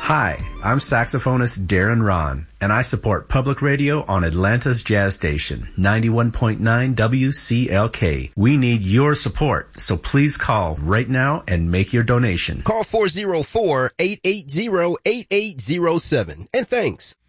Hi, I'm saxophonist Darren Ron, and I support public radio on Atlanta's Jazz Station, 91.9 WCLK. We need your support, so please call right now and make your donation. Call 404-880-8807. And thanks.